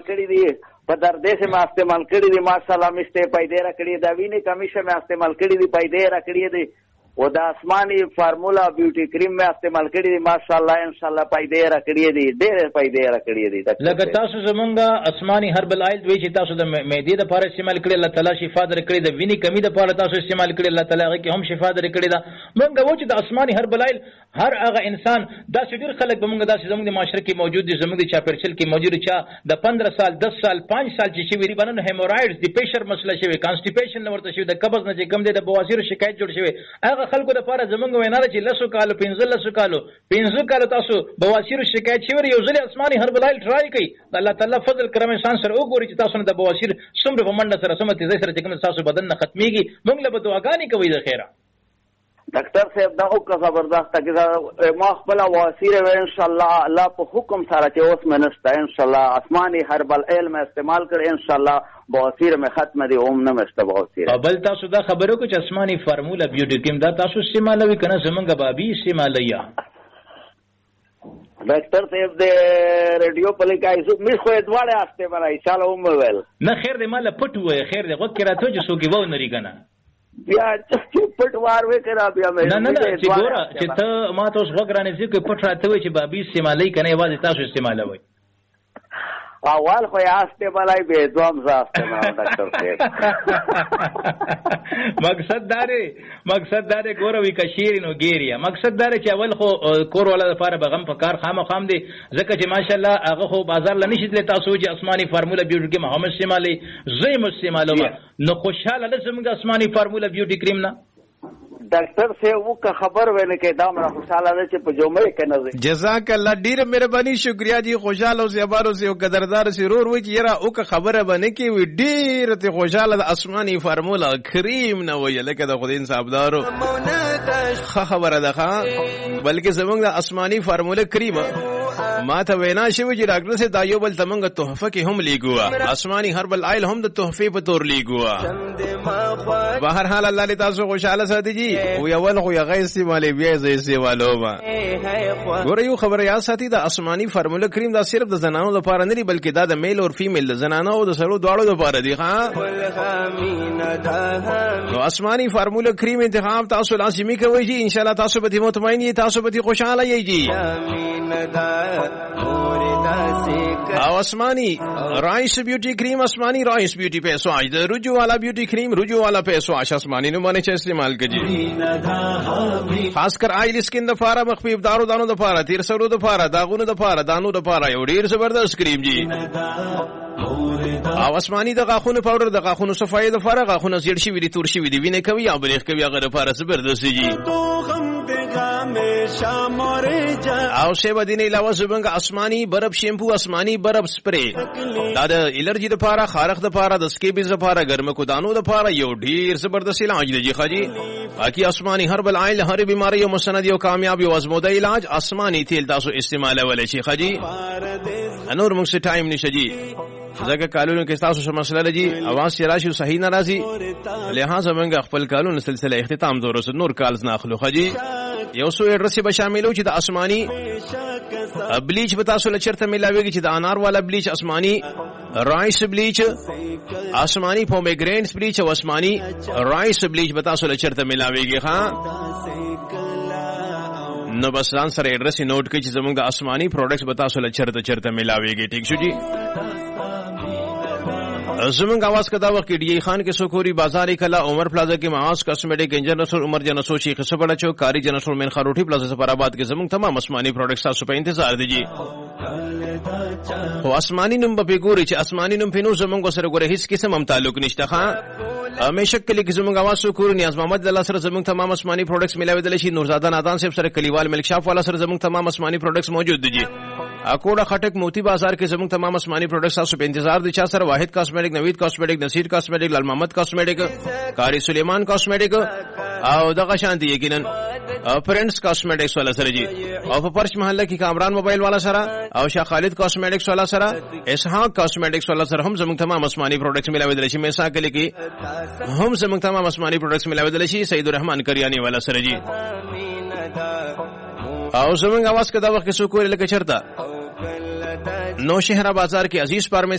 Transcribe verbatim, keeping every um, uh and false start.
کړی دي په دردې سے ما استعمال کړی دي ماشاءالله مشته پیدا را کړی دا ویني کمیشه ما استعمال کړی دي پیدا را کړی دي او دا آسمانی فارمولا بیوټي کریم ما استعمال کړی دي ماشاءالله ان شاء الله پیدا را کړی دي ډېر پیدا را کړی دي لکه تاسو زمونږه آسمانی هربل آیل دوی چې تاسو د معدې د لپاره استعمال کړی الله تعالی شفا درکړي د ویني کمی د لپاره تاسو استعمال کړی الله تعالی هغه کې هم شفا درکړي دا مونږ و چې د آسمانی هربل آیل هر هغه انسان دا ډېر خلک به مونږ داسې زموږ د معاشره کې موجود دي زموږ د چاپیرچل کې موجود چې د پندرہ سال دس سال پانچ سال چې شوی ریبانو هیمورایډز د پریشر مسله شوی کانسټیپیشن ورته شوی د قبض نه چې کم دی د بواسیر شکایت جوړ شوی هغه خلکو د لپاره زموږ وینا چې لسو کالو پنځه لسو کالو پنځه کالو تاسو بواسیر شکایت شوی یو ځل آسمانی هربل آیل ټرای کړئ الله تعالی فضل کرم انسان سره وګوري چې تاسو نه د بواسیر څومره په منډه سره سمته ځای سره چې کوم تاسو بدن نه ختميږي موږ له دعاګانې کوي د خیره ډاکټر صاحب دا او کا زبردست کې ما خپل واسیر و ان شاء الله الله په حکم سره چې اوس منسته ان شاء الله آسمانی هربل آیل ما استعمال کړ ان شاء الله بواسیر میں ختم دی اوم نه مسته بواسیر بل تاسو دا خبرو کو چې آسمانی فارمولا بیوټی کریم دا تاسو استعمالوي کنه زمونږ بابي استعمالیا ډاکټر صاحب دې ریډیو پلیکای زو می خو ادواړه استه بلای چالو اوم ویل نه خیر دې مال پټ وای خیر دې وګ کرا ته چې سوګي و نری کنه بیا چې پټ وار وې کرا بیا مې نه نه چې ګوره چې ته ما ته اوس وګرانې چې پټ راته وای چې بابي استعمالي کنه یوازې تاسو استعمالوي اول خو یاسته بلای به دوام زاسته ما ډاکټر صاحب مقصد داره مقصد داره ګوره وی کشیر نو ګیریا مقصد داره چې اول خو کور ولا لپاره بغم په کار خامہ خام دي ځکه چې ماشاءالله هغه خو بازار لنی شي تاسو چې آسمانی فارمولا بیوټی کریم هم استعمالي زې مستعمالوم نو خوشاله لازم آسمانی فارمولا بیوټی کریم نه ډاکټر صاحب وک خبر ونه کې دا مره خوشاله ده چې په جمعې کې نه جزاک الله ډیر مهرباني شکریا جی خوشاله اوسې بارو سي او قدردار سي رور وي چې یرا وک خبره باندې کې وی ډیر ته خوشاله د آسماني فارمولا کریم نه وی لکه د خدای صاحبدارو خه خبره ده بلکې زمونږ د آسماني فارمولا کریم ما ته وینا شوی چې ډاکټر سي دایو بل تمنګ تحفه کې هم لیګوا آسماني هربل آیل هم د تحفه په تور لیګوا بهر حال الله له تاسو خوشاله ساتي جی او یول خو یغه استعمالي بیا زې استعمالو ما ګوره یو خبره یا ساتي د آسماني فارمولا کریم دا صرف د زنانو لپاره نه دی بلکې دا د میل او فیمیل د زنانو او د سړو دواړو لپاره دی ها نو آسماني فارمولا کریم انتخاب تاسو لازمي کوئ جی ان شاء الله تاسو به مطمئن یی تاسو به خوشاله یی جی او آسمانی رائس بیوٹی کریم آسمانی رائس بیوٹی پیسو آج دا رجوع والا بیوٹی کریم رجوع والا پیسو آج آسمانی نو مانے چا استعمال کجی خاص کر آئل اسکن دا پارا مخفیف دارو دانو دا پارا تیر سرو دا پارا داغونو دا پارا دانو دا پارا یو دیر زبردست کریم جی او آسمانی د غاخونو پاوډر د غاخونو صفای د فارغ غاخونو زیړ شي وی دي تور شي وی دي وینه کوي یا بریخ کوي هغه لپاره زبردست جی او شه بدینه علاوه زبنګ آسمانی برف شیمپو آسمانی برف سپری دا د الرجی د لپاره خارخ د لپاره د سکیبیز لپاره ګرم کو دانو د لپاره یو ډیر زبردست علاج دی خاجی اکی آسمانی هربل آیل هر بیماری او مسند یو کامیاب او ازموده علاج آسمانی تیل تاسو استعمال ولې شي خاجی انور موږ څه ټایم نشي جی زګه کالونو کې تاسو څه مسله لږی اواز چې راشي صحیح ناراضي لہذا موږ خپل کالونو سلسله اختتام دورو سره نور کالز ناخلو خجی یو سو ایڈرس به شاملو چې د آسمانی بلیچ به تاسو لچرته ملاويږي چې د انار والا بلیچ آسمانی رائس بلیچ آسمانی پومیگرینټس بلیچ او آسمانی رائس بلیچ به تاسو لچرته ملاويږي ها نو بس ځان سره ایڈرس نوٹ کړئ چې زموږ د آسمانی پروډکټس به تاسو لچرته چرته ملاويږي ٹھیک شو جی زمونږ आवाज کدا وخت کې ډی خان کې سوکوري بازار کلا عمر پلازا کې معاص کاسمیټک انجن رسول عمر جن سو شیخ سبړه چو کاری جن رسول مین خروټی پلازا سفرآباد کې زمونږ تمام آسمانی پروډکټس تاسو په انتظار دي جی خو آسمانی نوم په ګوري چې آسمانی نوم په نو زمونږ سره ګوره هیڅ قسم هم تعلق نشته ها همیشه کلی کې زمونږ आवाज سوکوري نیاز محمد الله سره زمونږ تمام آسمانی پروډکټس ملاوي دي شي نورزاده نادان صاحب سره کلیوال ملک شاف والا سره زمونږ تمام آسمانی پروډکټس موجود دي جی اکوڑا خټک موتی بازار کې زموږ تمام آسمانی پروډکټس تاسو په انتظار دي چا سره واحد کاسمیټک نوید کاسمیټک نصیر کاسمیټک لال محمد کاسمیټک کاری سلیمان کاسمیټک او دغه شانتي یقینا فرندز کاسمیټکس والا سره جی او په پرش محله کې کامران موبایل والا سره او شاه خالد کاسمیټکس والا سره اسحاق کاسمیټکس والا سره هم زموږ تمام آسمانی پروډکټس ملاوي دي شي میسا کلی کې هم زموږ تمام آسمانی پروډکټس ملاوي دي شي سید الرحمن کریانی والا سره جی او زمونږ आवाज کدا وخت کې سو کوی لکه چرتا نو شهر بازار کې عزیز فارمیسی